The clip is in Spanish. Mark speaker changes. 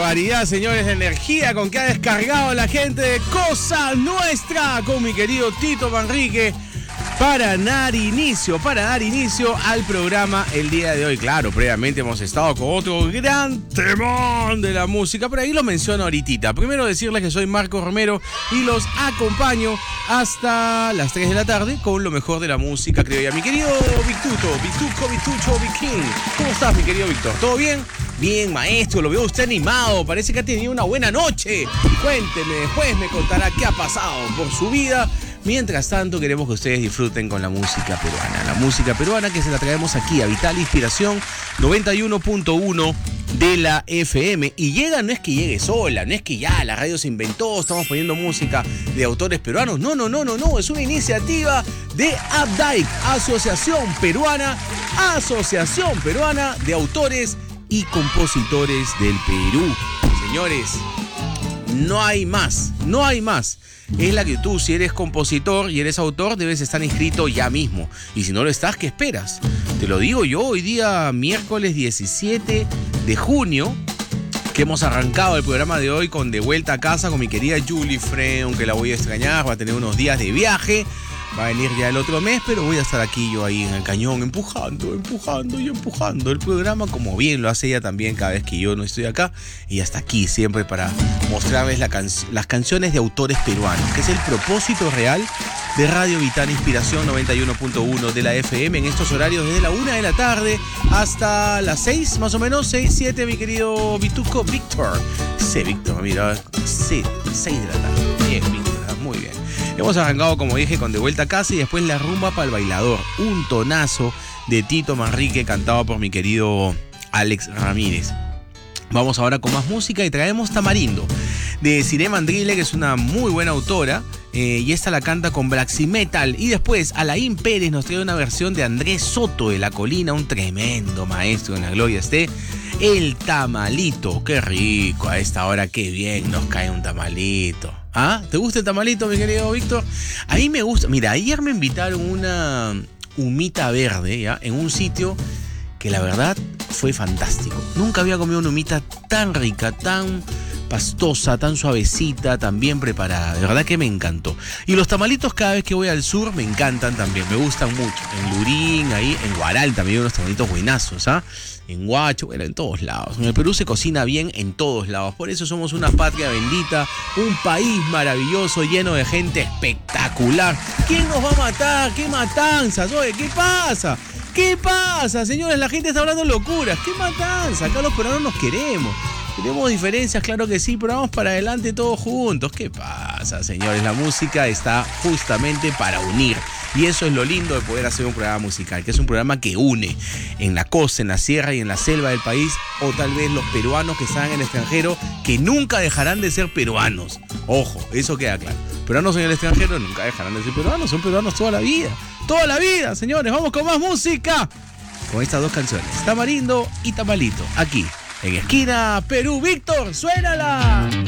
Speaker 1: barbaridad, señores, de energía con que ha descargado la gente de Cosa Nuestra con mi querido Tito Manrique para dar inicio al programa el día de hoy. Claro, previamente hemos estado con otro gran temón de la música, pero ahí lo menciono ahorita. Primero decirles que soy Marco Romero y los acompaño hasta las 3 de la tarde con lo mejor de la música criolla. Mi querido Vitucho, Viking. ¿Cómo estás, mi querido Víctor? ¿Todo bien? Bien, maestro, lo veo usted animado. Parece que ha tenido una buena noche. Cuénteme, después me contará qué ha pasado por su vida. Mientras tanto, queremos que ustedes disfruten con la música peruana. La música peruana que se la traemos aquí a Vital Inspiración 91.1 de la FM. Y llega, no es que llegue sola, no es que ya la radio se inventó, estamos poniendo música de autores peruanos. No. Es una iniciativa de APDAIC, Asociación Peruana de Autores y Compositores del Perú. Señores, no hay más. Es la que tú, si eres compositor y eres autor, debes estar inscrito ya mismo. Y si no lo estás, ¿qué esperas? Te lo digo yo, hoy día, miércoles 17 de junio, que hemos arrancado el programa de hoy con De Vuelta a Casa con mi querida Julie Freon, que la voy a extrañar, va a tener unos días de viaje. Va a venir ya el otro mes, pero voy a estar aquí yo ahí en el cañón, empujando el programa, como bien lo hace ella también cada vez que yo no estoy acá. Y hasta aquí siempre para mostrarles las canciones de autores peruanos, que es el propósito real de Radio Vital Inspiración 91.1 de la FM en estos horarios desde la 1 de la tarde hasta las 6, más o menos, 6, 7, mi querido Vituco Víctor. Sí, Víctor, mira, sí, 6 de la tarde. Bien, Víctor, muy bien. Hemos arrancado, como dije, con De Vuelta a Casa y después La Rumba para el Bailador. Un tonazo de Tito Manrique cantado por mi querido Alex Ramírez. Vamos ahora con más música y traemos Tamarindo de Cire Mandrile, que es una muy buena autora. Y esta la canta con Blaxi Metal. Y después Alain Pérez nos trae una versión de Andrés Soto de La Colina, un tremendo maestro, en la gloria esté. El tamalito, qué rico, a esta hora qué bien nos cae un tamalito. ¿Ah? ¿Te gusta el tamalito, mi querido Víctor? A mí me gusta. Mira, ayer me invitaron una humita verde, ¿ya? En un sitio que la verdad fue fantástico. Nunca había comido una humita tan rica, tan pastosa, tan suavecita, tan bien preparada. De verdad que me encantó. Y los tamalitos cada vez que voy al sur me encantan también, me gustan mucho. En Lurín, ahí en Huaral también hay unos tamalitos buenazos, ¿ah? En Huacho, bueno, en todos lados. En el Perú se cocina bien en todos lados. Por eso somos una patria bendita, un país maravilloso, lleno de gente espectacular. ¿Quién nos va a matar? ¿Qué matanzas? Oye, ¿qué pasa? ¿Qué pasa, señores? La gente está hablando locuras. ¿Qué matanza? Acá los peruanos nos queremos. Tenemos diferencias, claro que sí, pero vamos para adelante todos juntos. ¿Qué pasa, señores? La música está justamente para unir. Y eso es lo lindo de poder hacer un programa musical, que es un programa que une en la costa, en la sierra y en la selva del país, o tal vez los peruanos que están en el extranjero, que nunca dejarán de ser peruanos. Ojo, eso queda claro. Peruanos en el extranjero nunca dejarán de ser peruanos, son peruanos toda la vida. Toda la vida, señores. Vamos con más música. Con estas dos canciones, Tamarindo y Tamalito, aquí en Esquina Perú. Víctor, suénala.